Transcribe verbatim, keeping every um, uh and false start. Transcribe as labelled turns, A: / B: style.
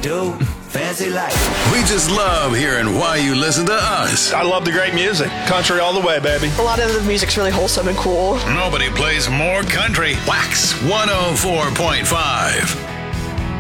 A: dope, fancy life.
B: We just love hearing why you listen to us.
C: I love the great music. Country all the way, baby.
D: A lot of the music's really wholesome and cool.
B: Nobody plays more country. Wax one oh four point five.